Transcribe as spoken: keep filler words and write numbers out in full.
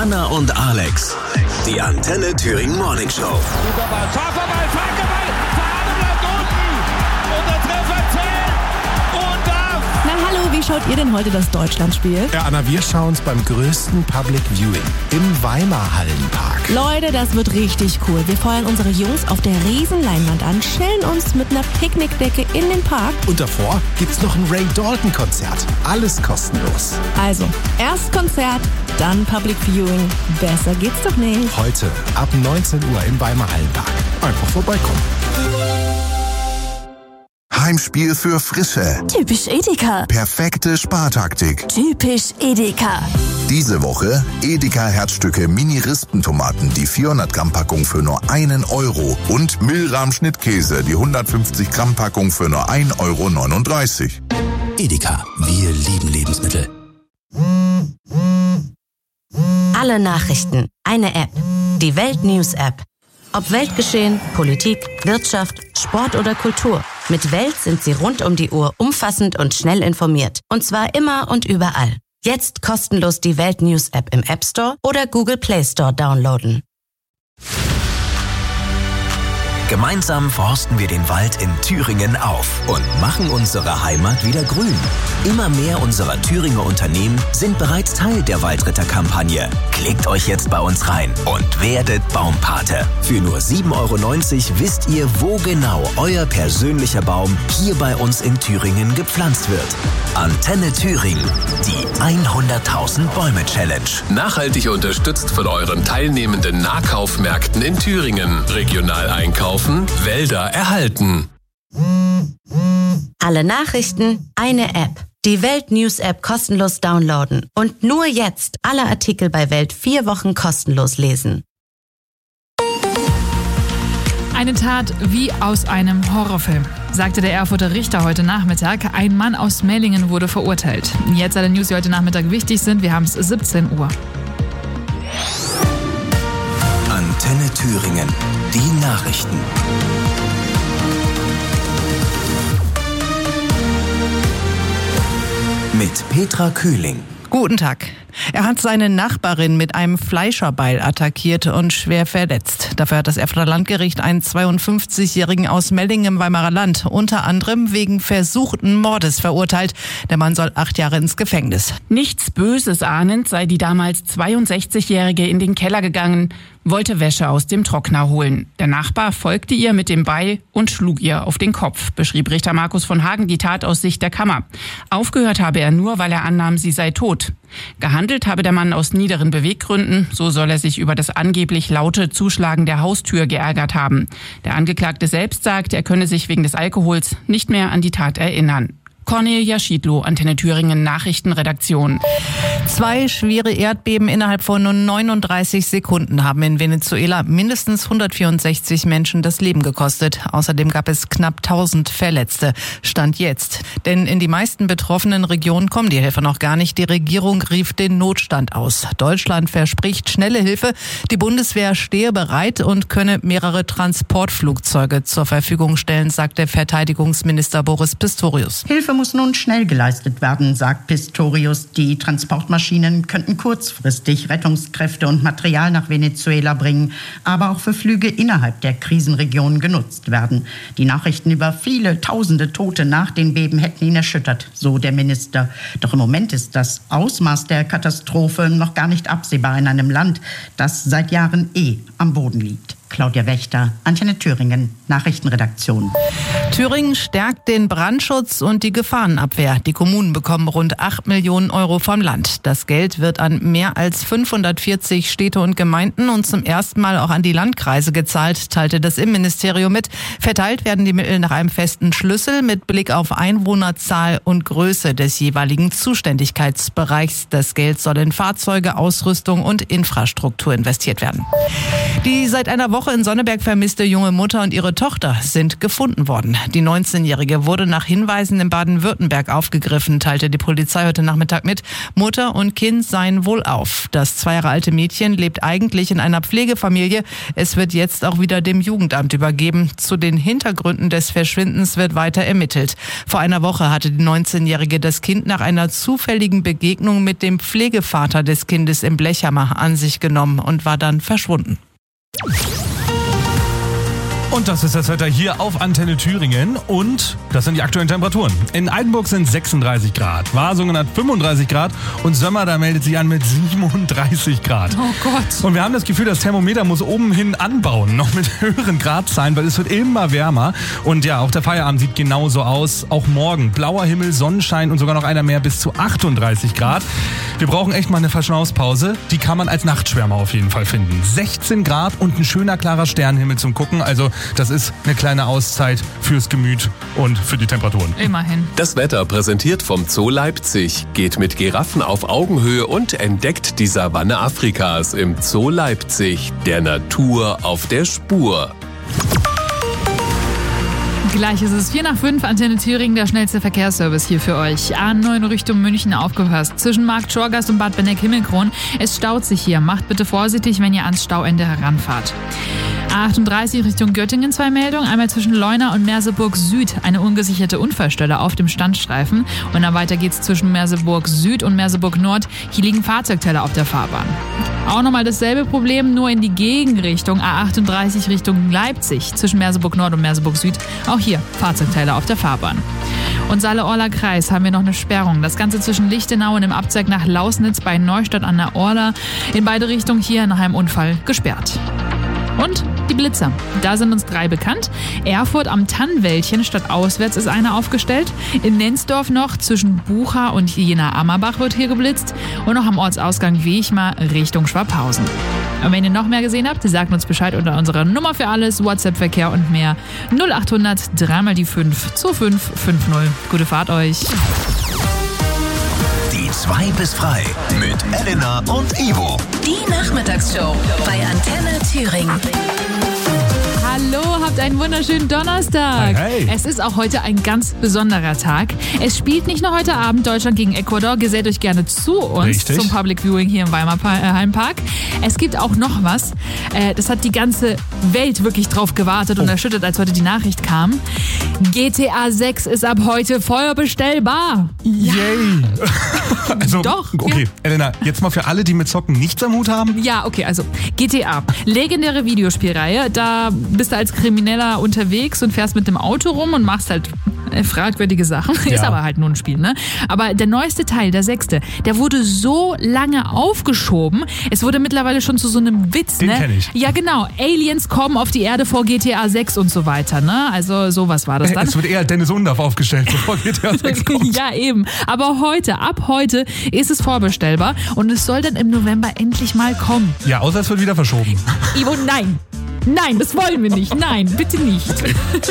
Anna und Alex. Die Antenne Thüringen Morning Show. Überball, Fahrverball, Flankerball, Fahne bleibt unten. Und der Treffer zählt und darf. Na hallo, wie schaut ihr denn heute das Deutschlandspiel? Ja, Anna, wir schauen es beim größten Public Viewing im Weimar Hallenpark. Leute, das wird richtig cool. Wir feuern unsere Jungs auf der Riesenleinwand an, chillen uns mit einer Picknickdecke in den Park. Und davor gibt's noch ein Ray Dalton Konzert. Alles kostenlos. Also, erst Konzert, dann Public Viewing. Besser geht's doch nicht. Heute ab neunzehn Uhr im Weimar Hallenpark. Einfach vorbeikommen. Heimspiel für Frische. Typisch Edeka. Perfekte Spartaktik. Typisch Edeka. Diese Woche Edeka Herzstücke Mini-Rispentomaten, die vierhundert Gramm Packung für nur einen Euro. Und Milram Schnittkäse, die hundertfünfzig Gramm Packung für nur ein Euro neununddreißig. Edeka, wir lieben Lebensmittel. Alle Nachrichten, eine App. Die Welt News App. Ob Weltgeschehen, Politik, Wirtschaft, Sport oder Kultur. Mit Welt sind Sie rund um die Uhr umfassend und schnell informiert. Und zwar immer und überall. Jetzt kostenlos die Welt News App im App Store oder Google Play Store downloaden. Gemeinsam forsten wir den Wald in Thüringen auf und machen unsere Heimat wieder grün. Immer mehr unserer Thüringer Unternehmen sind bereits Teil der Waldritter-Kampagne. Klickt euch jetzt bei uns rein und werdet Baumpate. Für nur sieben Euro neunzig wisst ihr, wo genau euer persönlicher Baum hier bei uns in Thüringen gepflanzt wird. Antenne Thüringen, die hunderttausend Bäume Challenge. Nachhaltig unterstützt von euren teilnehmenden Nahkaufmärkten in Thüringen. Regional einkaufen, Wälder erhalten. Alle Nachrichten, eine App. Die Welt News App kostenlos downloaden. Und nur jetzt alle Artikel bei Welt vier Wochen kostenlos lesen. Eine Tat wie aus einem Horrorfilm, sagte der Erfurter Richter heute Nachmittag. Ein Mann aus Mellingen wurde verurteilt. Jetzt alle News, die heute Nachmittag wichtig sind. Wir haben es siebzehn Uhr. Antenne Thüringen, die Nachrichten. Mit Petra Kühling. Guten Tag. Er hat seine Nachbarin mit einem Fleischerbeil attackiert und schwer verletzt. Dafür hat das Erfurter Landgericht einen zweiundfünfzigjährigen aus Mellingen im Weimarer Land unter anderem wegen versuchten Mordes verurteilt. Der Mann soll acht Jahre ins Gefängnis. Nichts Böses ahnend sei die damals zweiundsechzigjährige in den Keller gegangen, wollte Wäsche aus dem Trockner holen. Der Nachbar folgte ihr mit dem Beil und schlug ihr auf den Kopf, beschrieb Richter Markus von Hagen die Tat aus Sicht der Kammer. Aufgehört habe er nur, weil er annahm, sie sei tot. Gehandelt habe der Mann aus niederen Beweggründen, so soll er sich über das angeblich laute Zuschlagen der Haustür geärgert haben. Der Angeklagte selbst sagt, er könne sich wegen des Alkohols nicht mehr an die Tat erinnern. Cornelia Schiedlow, Antenne Thüringen Nachrichtenredaktion. Zwei schwere Erdbeben innerhalb von nur neununddreißig Sekunden haben in Venezuela mindestens hundertvierundsechzig Menschen das Leben gekostet. Außerdem gab es knapp tausend Verletzte. Stand jetzt. Denn in die meisten betroffenen Regionen kommen die Helfer noch gar nicht. Die Regierung rief den Notstand aus. Deutschland verspricht schnelle Hilfe. Die Bundeswehr stehe bereit und könne mehrere Transportflugzeuge zur Verfügung stellen, sagte Verteidigungsminister Boris Pistorius. Hilfe muss nun schnell geleistet werden, sagt Pistorius. Die Transportmaschinen könnten kurzfristig Rettungskräfte und Material nach Venezuela bringen, aber auch für Flüge innerhalb der Krisenregion genutzt werden. Die Nachrichten über viele tausende Tote nach den Beben hätten ihn erschüttert, so der Minister. Doch im Moment ist das Ausmaß der Katastrophe noch gar nicht absehbar in einem Land, das seit Jahren eh am Boden liegt. Claudia Wächter, Antenne Thüringen, Nachrichtenredaktion. Thüringen stärkt den Brandschutz und die Gefahrenabwehr. Die Kommunen bekommen rund acht Millionen Euro vom Land. Das Geld wird an mehr als fünfhundertvierzig Städte und Gemeinden und zum ersten Mal auch an die Landkreise gezahlt, teilte das Innenministerium mit. Verteilt werden die Mittel nach einem festen Schlüssel mit Blick auf Einwohnerzahl und Größe des jeweiligen Zuständigkeitsbereichs. Das Geld soll in Fahrzeuge, Ausrüstung und Infrastruktur investiert werden. Die seit einer Woche Woche in Sonneberg vermisste junge Mutter und ihre Tochter sind gefunden worden. Die neunzehnjährige wurde nach Hinweisen in Baden-Württemberg aufgegriffen, teilte die Polizei heute Nachmittag mit. Mutter und Kind seien wohlauf. Das zwei Jahre alte Mädchen lebt eigentlich in einer Pflegefamilie. Es wird jetzt auch wieder dem Jugendamt übergeben. Zu den Hintergründen des Verschwindens wird weiter ermittelt. Vor einer Woche hatte die neunzehnjährige das Kind nach einer zufälligen Begegnung mit dem Pflegevater des Kindes im Blechhammer an sich genommen und war dann verschwunden. Und das ist das Wetter hier auf Antenne Thüringen und das sind die aktuellen Temperaturen. In Eidenburg sind sechsunddreißig Grad, Wasungen hat fünfunddreißig Grad und Sömmer, da meldet sich an mit siebenunddreißig Grad. Oh Gott. Und wir haben das Gefühl, das Thermometer muss oben hin anbauen, noch mit höheren Gradzahlen, weil es wird immer wärmer. Und ja, auch der Feierabend sieht genauso aus. Auch morgen blauer Himmel, Sonnenschein und sogar noch einer mehr bis zu achtunddreißig Grad. Wir brauchen echt mal eine Verschnaufspause. Die kann man als Nachtschwärmer auf jeden Fall finden. sechzehn Grad und ein schöner, klarer Sternenhimmel zum Gucken. Also das ist eine kleine Auszeit fürs Gemüt und für die Temperaturen. Immerhin. Das Wetter präsentiert vom Zoo Leipzig. Geht mit Giraffen auf Augenhöhe und entdeckt die Savanne Afrikas im Zoo Leipzig. Der Natur auf der Spur. Gleich ist es vier nach fünf, Antenne Thüringen, der schnellste Verkehrsservice hier für euch. A neun Richtung München, aufgepasst. Zwischen Markt Schorgast und Bad Benneck-Himmelkron. Es staut sich hier. Macht bitte vorsichtig, wenn ihr ans Stauende heranfahrt. A achtunddreißig Richtung Göttingen, zwei Meldungen. Einmal zwischen Leuna und Merseburg Süd eine ungesicherte Unfallstelle auf dem Standstreifen. Und dann weiter geht's zwischen Merseburg Süd und Merseburg Nord. Hier liegen Fahrzeugteile auf der Fahrbahn. Auch nochmal dasselbe Problem, nur in die Gegenrichtung. A achtunddreißig Richtung Leipzig zwischen Merseburg Nord und Merseburg Süd. Auch hier Fahrzeugteile auf der Fahrbahn. Und Saale-Orla Kreis haben wir noch eine Sperrung. Das Ganze zwischen Lichtenau und dem Abzweig nach Lausnitz bei Neustadt an der Orla. In beide Richtungen hier nach einem Unfall gesperrt. Und die Blitzer. Da sind uns drei bekannt. Erfurt am Tannwäldchen statt auswärts ist einer aufgestellt. In Nenzdorf noch zwischen Bucha und Jena-Ammerbach wird hier geblitzt. Und noch am Ortsausgang Wechmar Richtung Schwabhausen. Und wenn ihr noch mehr gesehen habt, sagt uns Bescheid unter unserer Nummer für alles, WhatsApp-Verkehr und mehr. null achthundert drei mal die fünf zwei fünf fünf null. Gute Fahrt euch. Die zwei bis frei mit Elena und Ivo. Die Nachmittagsshow bei Antenne Thüringen. Hallo, habt einen wunderschönen Donnerstag. Hey, hey. Es ist auch heute ein ganz besonderer Tag. Es spielt nicht nur heute Abend Deutschland gegen Ecuador. Gesellt euch gerne zu uns Richtig. zum Public Viewing hier im Weimar Heimpark. Es gibt auch noch was. Äh, das hat die ganze Welt wirklich drauf gewartet und Oh. erschüttert, als heute die Nachricht kam. G T A sechs ist ab heute vorbestellbar. Yay! Also, Doch, okay, ja. Elena, jetzt mal für alle, die mit Zocken nichts am Hut haben. Ja, okay, also G T A, legendäre Videospielreihe. Da bist du als Krimineller unterwegs und fährst mit dem Auto rum und machst halt fragwürdige Sachen. Ja. Ist aber halt nur ein Spiel, ne? Aber der neueste Teil, der sechste, der wurde so lange aufgeschoben. Es wurde mittlerweile schon zu so einem Witz, Den ne? kenn ich. Ja, genau. Aliens kommen auf die Erde vor G T A sechs und so weiter, ne? Also sowas war das dann. Es wird eher Dennis Undaff aufgestellt, bevor G T A sechs kommt. Ja, eben. Aber heute, ab heute ist es vorbestellbar und es soll dann im November endlich mal kommen. Ja, außer es wird wieder verschoben. Ivo, nein. Nein, das wollen wir nicht. Nein, bitte nicht.